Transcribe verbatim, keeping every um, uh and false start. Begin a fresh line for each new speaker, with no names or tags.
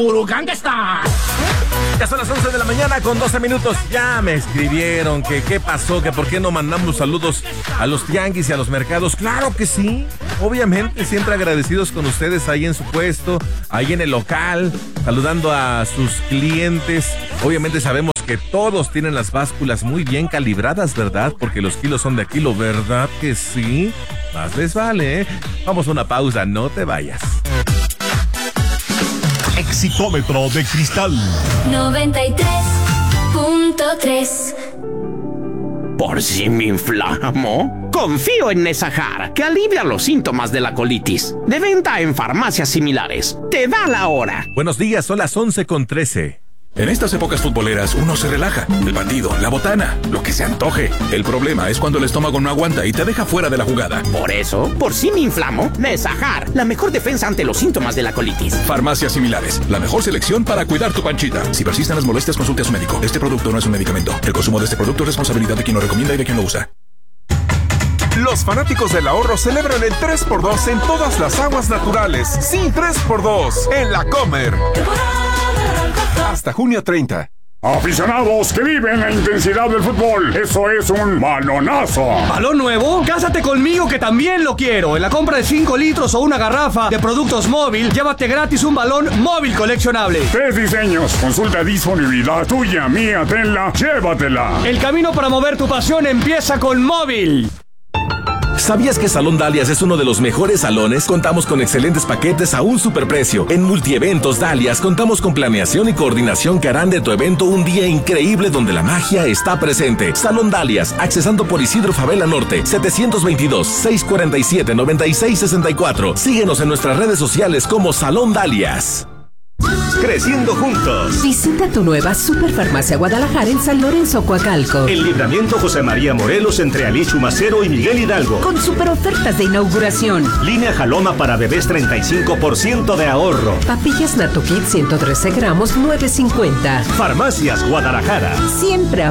Buruganga está.
Ya son las once de la mañana con doce minutos. Ya me escribieron que qué pasó, que por qué no mandamos saludos a los tianguis y a los mercados. Claro que sí, obviamente, siempre agradecidos con ustedes ahí en su puesto, ahí en el local, saludando a sus clientes. Obviamente sabemos que todos tienen las básculas muy bien calibradas, ¿verdad? Porque los kilos son de kilo, ¿verdad que sí? Más les vale, ¿eh? Vamos a una pausa, no te vayas.
Exitómetro de cristal
noventa y tres punto tres.
¿Por si me inflamo? Confío en Nesajar, que alivia los síntomas de la colitis. De venta en farmacias similares. Te da la hora.
Buenos días, son las once con trece.
En estas épocas futboleras uno se relaja. El partido, la botana, lo que se antoje. El problema es cuando el estómago no aguanta y te deja fuera de la jugada.
Por eso, por si me inflamo, Nesajar, la mejor defensa ante los síntomas de la colitis.
Farmacias similares, la mejor selección para cuidar tu panchita. Si persisten las molestias, consulte a su médico. Este producto no es un medicamento. El consumo de este producto es responsabilidad de quien lo recomienda y de quien lo usa.
Los fanáticos del ahorro celebran el tres por dos en todas las aguas naturales. Sí, tres por dos en la Comer. Hasta junio treinta.
Aficionados que viven la intensidad del fútbol, eso es un balonazo.
¿Balón nuevo? Cásate conmigo que también lo quiero. En la compra de cinco litros o una garrafa de productos móvil, llévate gratis un balón móvil coleccionable.
Tres diseños, consulta disponibilidad tuya, mía, tenla, llévatela.
El camino para mover tu pasión empieza con móvil.
¿Sabías que Salón Dalias es uno de los mejores salones? Contamos con excelentes paquetes a un superprecio. En Multieventos Dalias contamos con planeación y coordinación que harán de tu evento un día increíble donde la magia está presente. Salón Dalias, accesando por Isidro Favela Norte, setecientos veintidós, seiscientos cuarenta y siete, noventa y seis sesenta y cuatro. Síguenos en nuestras redes sociales como Salón Dalias.
Creciendo juntos.
Visita tu nueva Superfarmacia Guadalajara en San Lorenzo, Coacalco.
El Libramiento José María Morelos entre Ali Chumacero y Miguel Hidalgo.
Con super ofertas de inauguración.
Línea Jaloma para bebés treinta y cinco por ciento de ahorro.
Papillas Nato Kid ciento trece gramos nueve cincuenta.
Farmacias Guadalajara.
Siempre